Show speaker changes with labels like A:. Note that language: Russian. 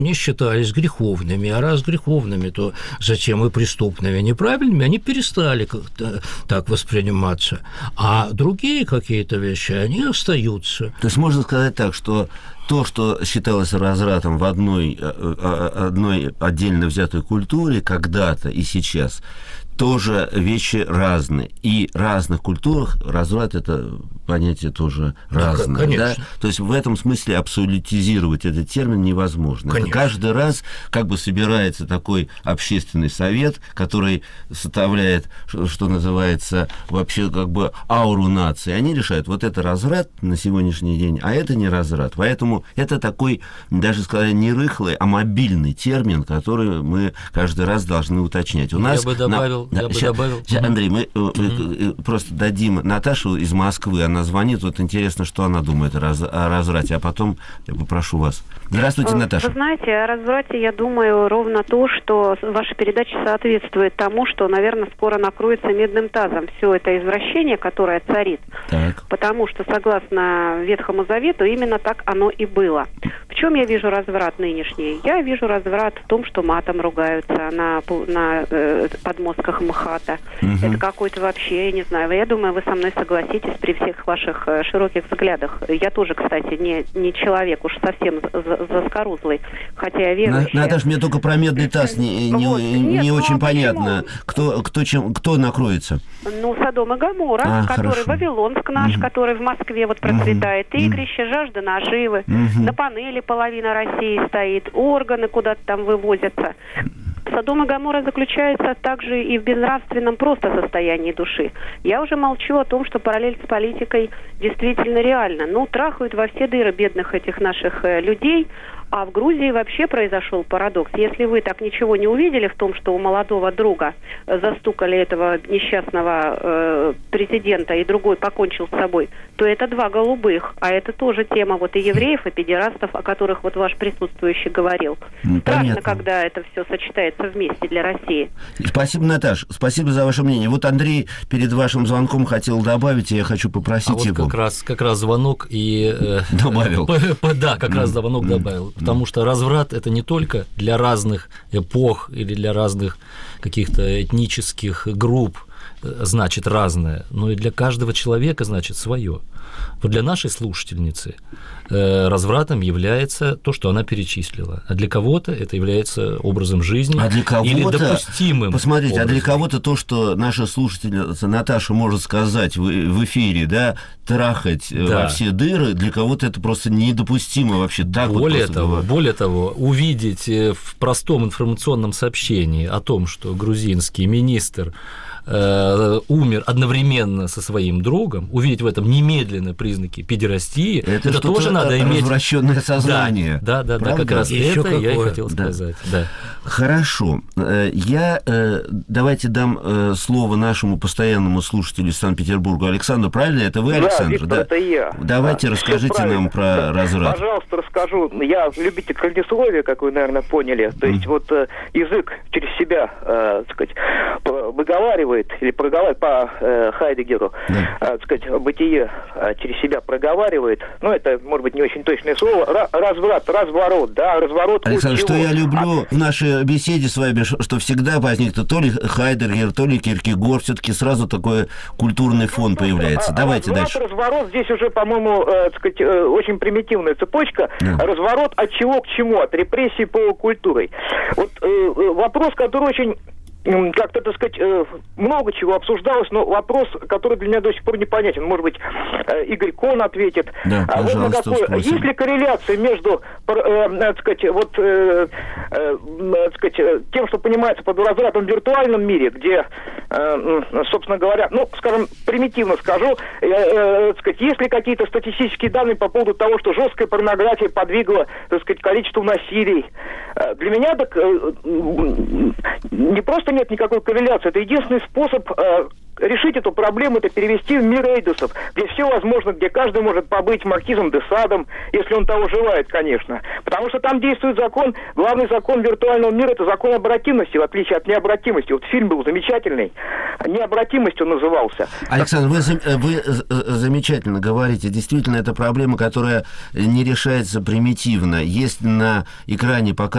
A: не считались греховными, а раз греховными, то затем и преступными, неправильными, они перестали как-то так восприниматься. А другие какие-то вещи, они остаются.
B: То есть можно сказать так, что то, что считалось развратом в одной отдельно взятой культуре когда-то и сейчас, тоже вещи разные. И в разных культурах разврат – это понятие тоже разное. Да? То есть в этом смысле абсолютизировать этот термин невозможно. Это каждый раз как бы собирается такой общественный совет, который составляет, что называется, вообще как бы ауру нации. Они решают, вот это разврат на сегодняшний день, а это не разврат. Поэтому это такой, даже сказать, не рыхлый, а мобильный термин, который мы каждый раз должны уточнять. У нас
A: добавил.
B: Андрей, мы просто дадим Наташу из Москвы, она звонит, вот интересно, что она думает о разврате, а потом я попрошу вас. Здравствуйте, Наташа.
C: Вы знаете, о разврате я думаю ровно то, что ваша передача соответствует тому, что, наверное, скоро накроется медным тазом все это извращение, которое царит. Так. Потому что, согласно Ветхому Завету, именно так оно и было. В чем я вижу разврат нынешний? Я вижу разврат в том, что матом ругаются на подмостках МХАТа. Это какой-то вообще, я не знаю, я думаю, вы со мной согласитесь при всех ваших широких взглядах. Я тоже, кстати, не человек уж совсем заскорузлый, хотя я верующая.
B: Наташа, мне только про медный таз не очень понятно. Кто накроется?
C: Ну, Содом и Гоморра, который Вавилонск наш, который в Москве вот процветает, игрище, жажда наживы, на панели половина России стоит, органы куда-то там вывозятся. Содом и Гоморра заключается также и в безнравственном просто состоянии души. Я уже молчу о том, что параллель с политикой действительно реальна. Ну, трахают во все дыры бедных этих наших людей. А в Грузии вообще произошел парадокс. Если вы так ничего не увидели в том, что у молодого друга застукали этого несчастного президента, и другой покончил с собой, то это два голубых. А это тоже тема вот и евреев, и педерастов, о которых вот ваш присутствующий говорил. Страшно, когда это все сочетается вместе для России.
B: Спасибо, Наташа. Спасибо за ваше мнение. Вот Андрей перед вашим звонком хотел добавить, и я хочу попросить его.
A: Как раз звонок и...
B: Добавил.
A: Да, как раз звонок добавил. Потому что разврат – это не только для разных эпох или для разных каких-то этнических групп, значит разное, но и для каждого человека, значит, свое. Вот для нашей слушательницы развратом является то, что она перечислила, а для кого-то это является образом жизни или допустимым.
B: Посмотрите, образом. А для кого-то то, что наша слушательница Наташа может сказать в эфире, да, трахать во все дыры, для кого-то это просто недопустимо вообще.
A: Более того, увидеть в простом информационном сообщении о том, что грузинский министр умер одновременно со своим другом, увидеть в этом немедленные признаки педерастии, это тоже надо иметь...
B: развращенное сознание.
A: Да, как раз это я и хотел сказать. Да.
B: Хорошо. Давайте дам слово нашему постоянному слушателю из Санкт-Петербурга Александру. Правильно? Это вы, Александр?
D: Да, это я.
B: Давайте расскажите нам про разврат.
D: Пожалуйста, расскажу. Я любитель кольцесловия, как вы, наверное, поняли. То есть вот язык через себя, так сказать, выговаривает или проговаривает по Хайдеггеру, так сказать, бытие через себя проговаривает. Ну, это, может быть, не очень точное слово. Разврат, разворот, да, разворот.
B: Александр, что я люблю в нашей беседе с вами, что всегда возникнет то ли Хайдеггер, то ли Киркегор, все-таки сразу такой культурный фон появляется. Давайте дальше.
D: Разворот здесь уже, по-моему, так сказать, очень примитивная цепочка. Разворот от чего к чему? От репрессий по культурой. Вот вопрос, который очень... как-то, так сказать, много чего обсуждалось, но вопрос, который для меня до сих пор непонятен. Может быть, Игорь Кон ответит.
B: Да, пожалуйста,
D: есть ли корреляция между, так сказать, вот, так сказать, тем, что понимается под развратом в виртуальном мире, где, собственно говоря, ну, скажем, примитивно скажу, так сказать, есть ли какие-то статистические данные по поводу того, что жесткая порнография подвигла, так сказать, количеству насилий? Для меня так не просто нет никакой корреляции. Это единственный способ решить эту проблему, это перевести в мир эйдосов, где все возможно, где каждый может побыть маркизом де Садом, если он того желает, конечно. Потому что там действует закон, главный закон виртуального мира, это закон обратимости, в отличие от необратимости. Вот фильм был замечательный, необратимостью назывался.
B: Александр, вы замечательно говорите. Действительно, это проблема, которая не решается примитивно. Есть на экране пока